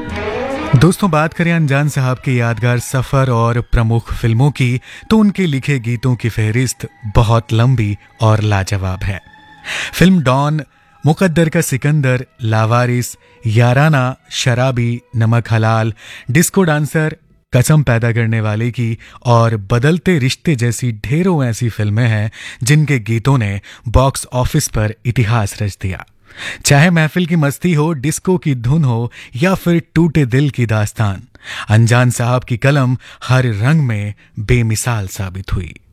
दोस्तों, बात करें अनजान साहब के यादगार सफर और प्रमुख फिल्मों की, तो उनके लिखे गीतों की फहरिस्त बहुत लंबी और लाजवाब है। फिल्म डॉन, मुकद्दर का सिकंदर, लावारिस, याराना, शराबी, नमक हलाल, डिस्को डांसर, कसम पैदा करने वाले की और बदलते रिश्ते जैसी ढेरों ऐसी फिल्में हैं जिनके गीतों ने बॉक्स ऑफिस पर इतिहास रच दिया। चाहे महफिल की मस्ती हो, डिस्को की धुन हो या फिर टूटे दिल की दास्तान, अनजान साहब की कलम हर रंग में बेमिसाल साबित हुई।